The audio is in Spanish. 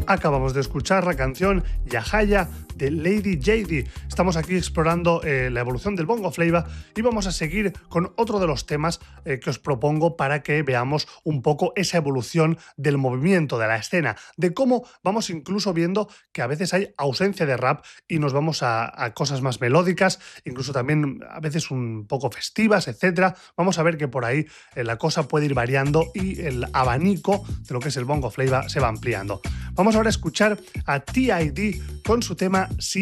Acabamos de escuchar la canción Yahaya de Lady Jaydee. Estamos aquí explorando la evolución del bongo flava y vamos a seguir con otro de los temas que os propongo para que veamos un poco esa evolución del movimiento, de la escena, de cómo vamos incluso viendo que a veces hay ausencia de rap y nos vamos a cosas más melódicas, incluso también a veces un poco festivas, etc. Vamos a ver que por ahí la cosa puede ir variando y el abanico de lo que es el bongo flava se va ampliando. Vamos ahora a escuchar a TID con su tema Si